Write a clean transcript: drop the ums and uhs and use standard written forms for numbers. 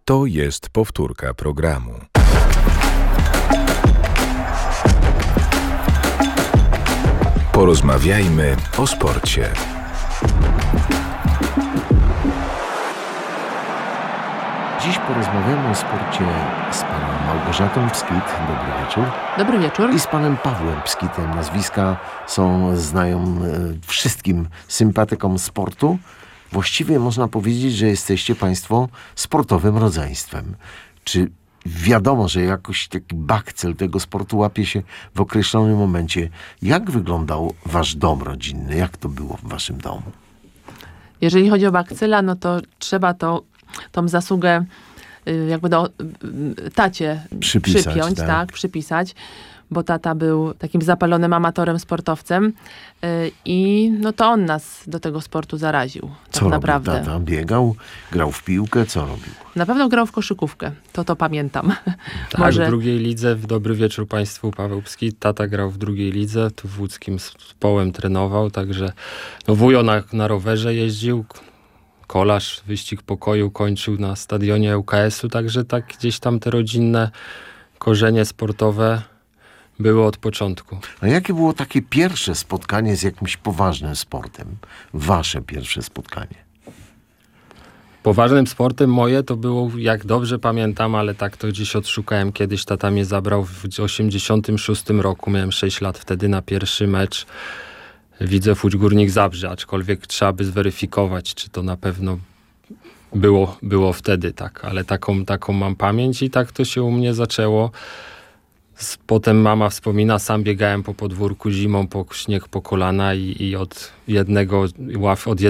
To jest powtórka programu. Porozmawiajmy o sporcie. Dziś porozmawiamy o sporcie z panią Małgorzatą Pskit. Dobry wieczór. Dobry wieczór. I z panem Pawłem Pskitem. Nazwiska znają wszystkim sympatykom sportu. Właściwie można powiedzieć, że jesteście państwo sportowym rodzeństwem. Czy wiadomo, że jakoś taki bakcyl tego sportu łapie się w określonym momencie? Jak wyglądał wasz dom rodzinny? Jak to było w waszym domu? Jeżeli chodzi o bakcyla, no to trzeba tą zasługę jakby do tacie przypiąć, tak, przypisać, bo tata był takim zapalonym amatorem, sportowcem i no to on nas do tego sportu zaraził. Tak Co naprawdę. robił tata? Biegał? Grał w piłkę? Co robił? Na pewno grał w koszykówkę. To pamiętam. Tak, Może... w drugiej lidze. Dobry wieczór Państwu. Paweł Pskit. Tata grał w drugiej lidze. Tu w łódzkim zespołem trenował. Także wujo na rowerze jeździł. Kolarz wyścig pokoju kończył na stadionie ŁKS-u. Także tak gdzieś tam te rodzinne korzenie sportowe były od początku. A jakie było takie pierwsze spotkanie z jakimś poważnym sportem? Wasze pierwsze spotkanie? Poważnym sportem moje to było, jak dobrze pamiętam, ale tak to gdzieś odszukałem kiedyś. Tata mnie zabrał w 86 roku. Miałem 6 lat wtedy na pierwszy mecz Widzew Łódź Górnik Zabrze. Aczkolwiek trzeba by zweryfikować, czy to na pewno było wtedy tak. Ale taką mam pamięć i tak to się u mnie zaczęło. Potem mama wspomina, sam biegałem po podwórku zimą, po śnieg po kolana i od jednego